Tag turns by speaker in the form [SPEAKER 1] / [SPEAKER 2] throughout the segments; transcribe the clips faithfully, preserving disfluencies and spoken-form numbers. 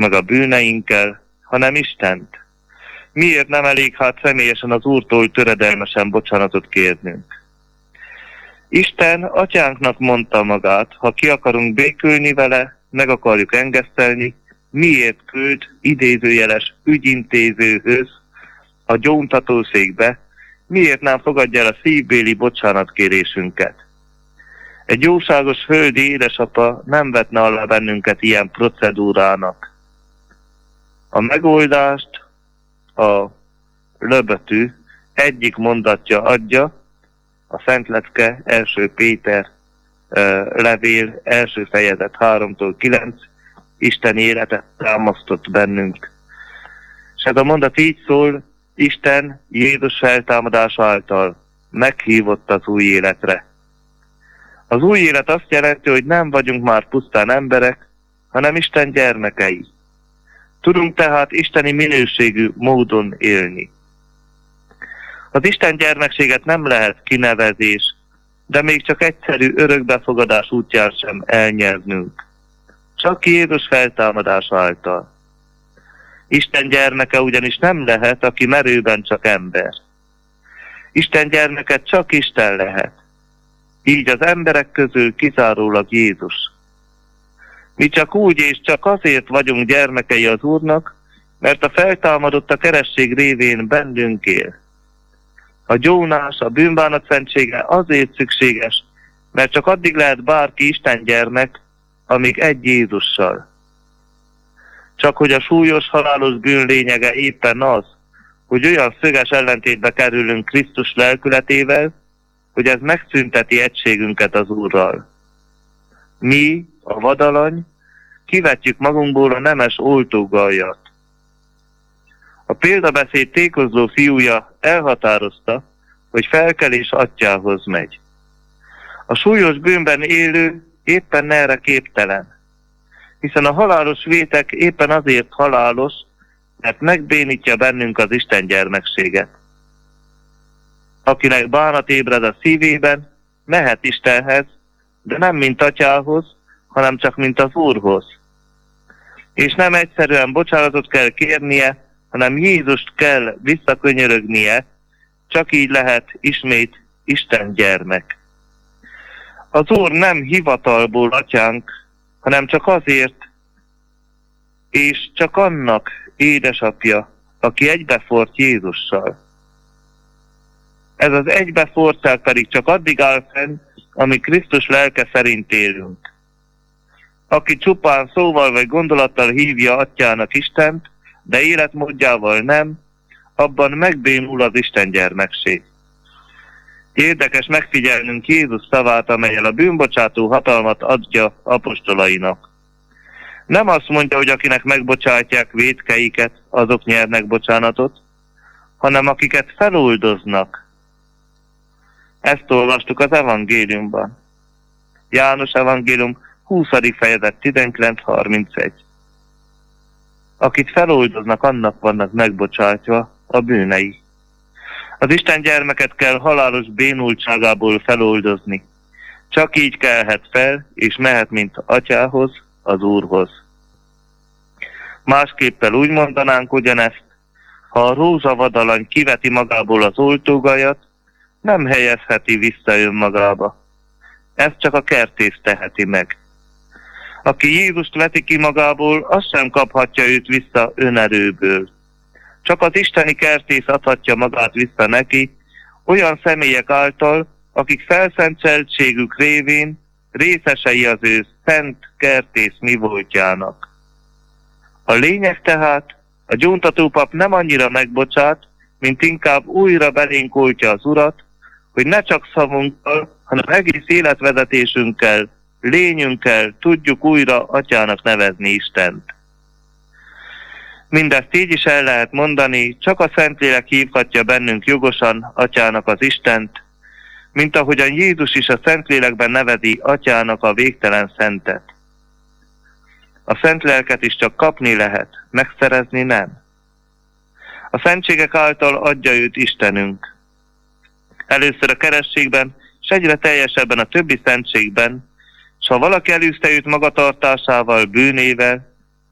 [SPEAKER 1] meg a bűneinkkel, hanem Istent? Miért nem elég hát személyesen az Úrtól töredelmesen bocsánatot kérnünk? Isten atyánknak mondta magát, ha ki akarunk békülni vele, meg akarjuk engesztelni, miért küld idézőjeles ügyintézőhöz a gyóntatószékbe, miért nem fogadja el a szívbéli bocsánatkérésünket? Egy jóságos földi édesapa nem vetne alá bennünket ilyen procedúrának. A megoldást a löbetű egyik mondatja adja, a Szent Lecke első Péter uh, levél első fejezet háromtól kilenc, Isten életet támasztott bennünk. És ez a mondat így szól: Isten Jézus feltámadása által meghívott az új életre. Az új élet azt jelenti, hogy nem vagyunk már pusztán emberek, hanem Isten gyermekei. Tudunk tehát isteni minőségű módon élni. Az Isten gyermekséget nem lehet kinevezés, de még csak egyszerű örökbefogadás útján sem elnyernünk. Csak Jézus feltámadása által. Isten gyermeke ugyanis nem lehet, aki merőben csak ember. Isten gyermeke csak Isten lehet. Így az emberek közül kizárólag Jézus. Mi csak úgy és csak azért vagyunk gyermekei az Úrnak, mert a feltámadott a keresztség révén bennünk él. A gyónás, a bűnbánat szentsége azért szükséges, mert csak addig lehet bárki Isten gyermek, amíg egy Jézussal. Csak hogy a súlyos, halálos bűn lényege éppen az, hogy olyan szöges ellentétbe kerülünk Krisztus lelkületével, hogy ez megszünteti egységünket az Úrral. Mi, a vadalany, kivetjük magunkból a nemes oltógaljat. A példabeszéd tékozló fiúja elhatározta, hogy felkelés atyához megy. A súlyos bűnben élő éppen erre képtelen, hiszen a halálos vétek éppen azért halálos, mert megbénítja bennünk az Isten gyermekséget. Akinek bánat ébred a szívében, mehet Istenhez, de nem mint atyához, hanem csak mint az Úrhoz. És nem egyszerűen bocsánatot kell kérnie, hanem Jézust kell visszakönyörögnie, csak így lehet ismét Isten gyermek. Az Úr nem hivatalból atyánk, hanem csak azért, és csak annak édesapja, aki egybefort Jézussal. Ez az egybefortság pedig csak addig áll fenn, amíg Krisztus lelke szerint élünk. Aki csupán szóval vagy gondolattal hívja atyának Istent, de életmódjával nem, abban megbénul az Isten gyermekség. Érdekes megfigyelnünk Jézus szavát, amellyel a bűnbocsátó hatalmat adja apostolainak. Nem azt mondja, hogy akinek megbocsátják vétkeiket, azok nyernek bocsánatot, hanem akiket feloldoznak. Ezt olvastuk az evangéliumban. János evangélium huszadik fejezet tizenkilenc harmincegy. Akit feloldoznak, annak vannak megbocsátva a bűnei. Az Isten gyermeket kell halálos bénultságából feloldozni. Csak így kelhet fel, és mehet, mint atyához, az Úrhoz. Másképpen úgy mondanánk ugyanezt, ha a rózsavadalany kiveti magából az oltógajat, nem helyezheti vissza önmagába. Ezt csak a kertész teheti meg. Aki Jézust veti ki magából, az sem kaphatja őt vissza önerőből. Csak az isteni kertész adhatja magát vissza neki, olyan személyek által, akik felszentseltségük révén részesei az ő szent kertész mi voltjának. A lényeg tehát, a gyóntatópap nem annyira megbocsát, mint inkább újra belénk oltja az Urat, hogy ne csak szavunkkal, hanem egész életvezetésünkkel, lényünkkel tudjuk újra atyának nevezni Istent. Mindezt így is el lehet mondani, csak a Szentlélek hívhatja bennünk jogosan atyának az Istent, mint ahogyan Jézus is a Szentlélekben nevezi atyának a végtelen szentet. A Szentléleket is csak kapni lehet, megszerezni nem. A szentségek által adja őt Istenünk. Először a keresztségben, és egyre teljesebben a többi szentségben, s ha valaki elűzte őt magatartásával, bűnével,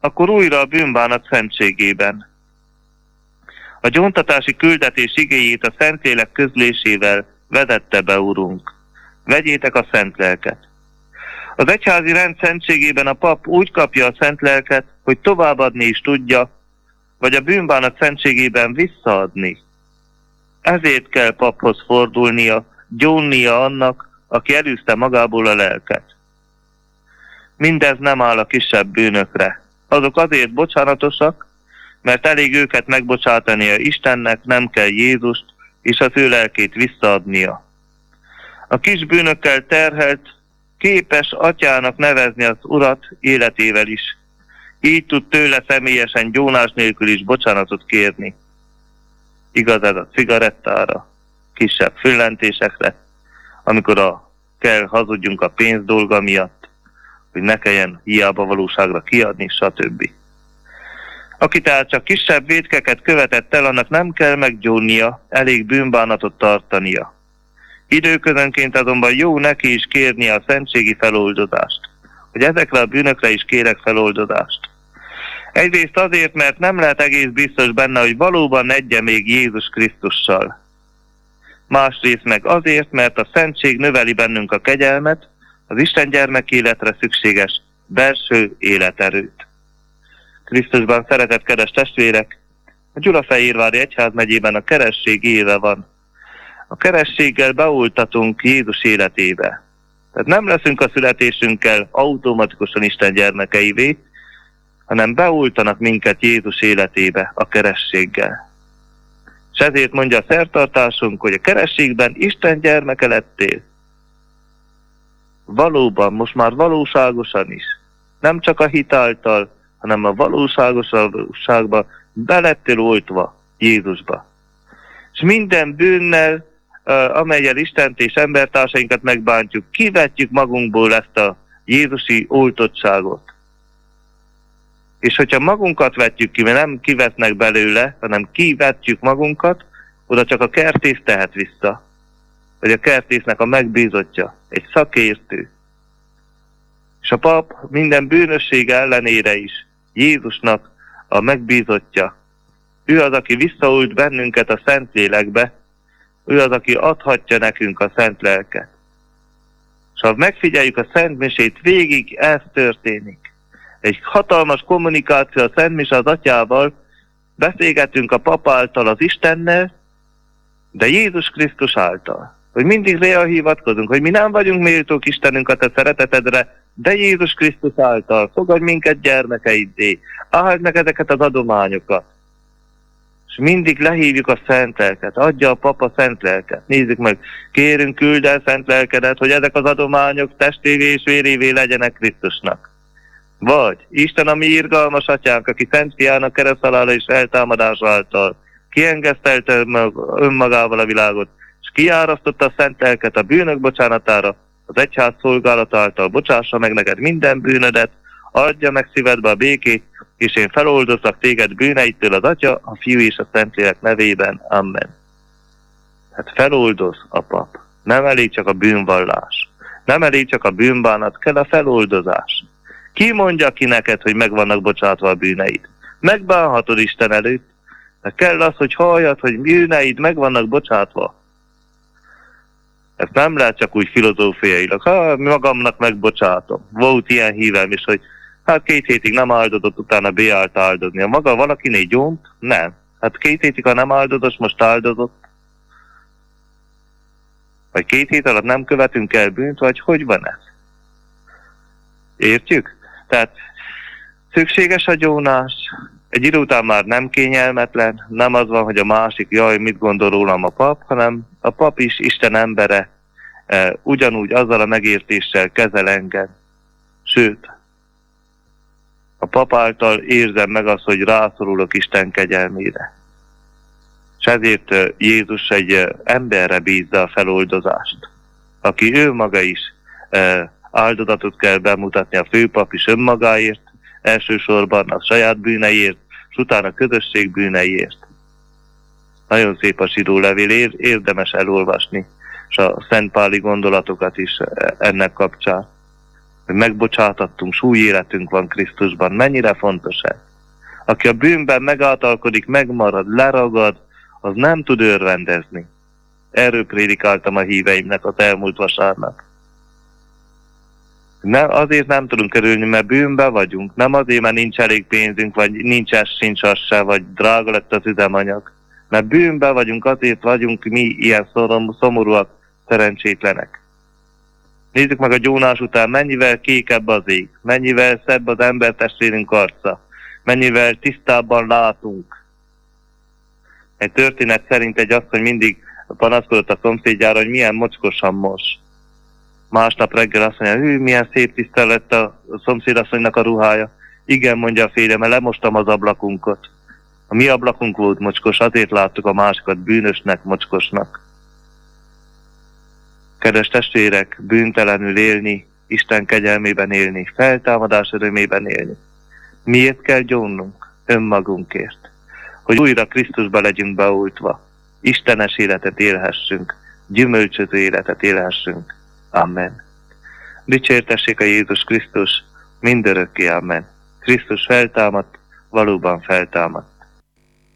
[SPEAKER 1] akkor újra a bűnbánat szentségében. A gyóntatási küldetés igéjét a Szentlélek közlésével vezette be, Urunk. Vegyétek a szent lelket. Az egyházi rend szentségében a pap úgy kapja a szent lelket, hogy továbbadni is tudja, vagy a bűnbánat szentségében visszaadni. Ezért kell paphoz fordulnia, gyónnia annak, aki elűzte magából a lelket. Mindez nem áll a kisebb bűnökre. Azok azért bocsánatosak, mert elég őket megbocsátania Istennek, nem kell Jézust és az ő lelkét visszaadnia. A kis bűnökkel terhelt képes atyának nevezni az Urat életével is. Így tud tőle személyesen gyónás nélkül is bocsánatot kérni. Igaz ez a cigarettára, kisebb füllentésekre, amikor a, kell hazudjunk a pénz dolga miatt, hogy ne kelljen hiába valóságra kiadni, stb. Aki tehát csak kisebb vétkeket követett el, annak nem kell meggyónnia, elég bűnbánatot tartania. Időközönként azonban jó neki is kérni a szentségi feloldozást, hogy ezekre a bűnökre is kérek feloldozást. Egyrészt azért, mert nem lehet egész biztos benne, hogy valóban egye még Jézus Krisztussal. Másrészt meg azért, mert a szentség növeli bennünk a kegyelmet, az Isten gyermek életre szükséges belső életerőt. Krisztusban szeretett kedves testvérek, a Gyulafehérvári Egyházmegyében a keresztség éve van. A kerességgel beoltatunk Jézus életébe. Tehát nem leszünk a születésünkkel automatikusan Isten gyermekeivé, hanem beoltanak minket Jézus életébe a kerességgel. És ezért mondja a szertartásunk, hogy a kerességben Isten gyermeke lettél. Valóban, most már valóságosan is. Nem csak a hit által, hanem a valóságosságba belettél oltva Jézusba. És minden bűnnel, amellyel Istent és embertársainkat megbántjuk, kivetjük magunkból ezt a jézusi oltottságot. És hogyha magunkat vetjük ki, mert nem kivetnek belőle, hanem kivetjük magunkat, oda csak a kertész tehet vissza. Vagy a kertésznek a megbízottja, egy szakértő. És a pap minden bűnösség ellenére is Jézusnak a megbízottja. Ő az, aki visszaolt bennünket a Szentlélekbe, ő az, aki adhatja nekünk a szent lelket. És ha megfigyeljük a Szent Misét, végig ez történik. Egy hatalmas kommunikáció a Szent Mise az Atyával, beszélgetünk a pap által az Istennel, de Jézus Krisztus által. Hogy mindig réha hivatkozunk, hogy mi nem vagyunk méltók Istenünk a te szeretetedre, de Jézus Krisztus által fogadj minket gyermekeiddé, áld meg ezeket az adományokat. És mindig lehívjuk a szent lelket, adja a papa szent lelket. Nézzük meg, kérünk, küld el szent lelkedet, hogy ezek az adományok testévé és vérévé legyenek Krisztusnak. Vagy Isten a mi irgalmas atyánk, aki szent fiának kereszthalála és eltámadása által kiengesztelte önmagával a világot, és kiárasztotta a szent lelket a bűnök bocsánatára, az egyház szolgálata által bocsássa meg neked minden bűnödet, adja meg szívedbe a békét, és én feloldozlak téged bűneitől az Atya, a Fiú és a Szentlélek nevében. Amen. Hát feloldoz a pap. Nem elég csak a bűnvallás. Nem elég csak a bűnbánat, kell a feloldozás. Ki mondja ki neked, hogy meg vannak bocsátva a bűneid? Megbánhatod Isten előtt, de kell az, hogy halljad, hogy bűneid meg vannak bocsátva. Ezt nem lehet csak úgy filozófiailag. Ha magamnak megbocsátom. Volt ilyen hívem is, hogy hát két hétig nem áldozott, utána beállt áldozni. A maga valakinél gyónt? Nem. Hát két hétig, ha nem áldozott, most áldozott. Vagy két hét alatt nem követünk el bűnt, vagy hogy van ez? Értjük? Tehát szükséges a gyónás, egy idő után már nem kényelmetlen, nem az van, hogy a másik, jaj, mit gondol rólam a pap, hanem a pap is Isten embere, e, ugyanúgy azzal a megértéssel kezel engem. Sőt, a pap által érzem meg azt, hogy rászorulok Isten kegyelmére. És ezért Jézus egy emberre bízza a feloldozást, aki ő maga is e, áldozatot kell bemutatni, a főpap is önmagáért, elsősorban a saját bűneiért, és utána a közösség bűneiért. Nagyon szép a zsidó levél, érdemes elolvasni, és a szentpáli gondolatokat is ennek kapcsán. hogy megbocsátottunk, s új életünk van Krisztusban. Mennyire fontos ez? Aki a bűnben megáltalkodik, megmarad, leragad, az nem tud örvendezni. Erről prédikáltam a híveimnek az elmúlt vasárnap. Nem, azért nem tudunk örülni, mert bűnben vagyunk. Nem azért, mert nincs elég pénzünk, vagy nincs ez, sincs az se, vagy drága lett az üzemanyag. Mert bűnben vagyunk, azért vagyunk mi ilyen szomorúak, szerencsétlenek. Nézzük meg a gyónás után, mennyivel kékebb az ég, mennyivel szebb az embertestvérünk arca, mennyivel tisztábban látunk. Egy történet szerint egy asszony mindig panaszkodott a szomszédjára, hogy milyen mocskosan mos. Másnap reggel azt mondja, hű, milyen szép tiszta lett a szomszédasszonynak a ruhája. Igen, mondja a férje, mert lemostam az ablakunkat. A mi ablakunk volt mocskos, azért láttuk a másikat bűnösnek, mocskosnak. Kedves testvérek, bűntelenül élni, Isten kegyelmében élni, feltámadás örömében élni. Miért kell gyónnunk? Önmagunkért. Hogy újra Krisztusba legyünk beoltva, istenes életet élhessünk, gyümölcsöző életet élhessünk. Amen. Dicsértessék a Jézus Krisztus, mindörökké. Amen. Krisztus feltámadt, valóban feltámadt.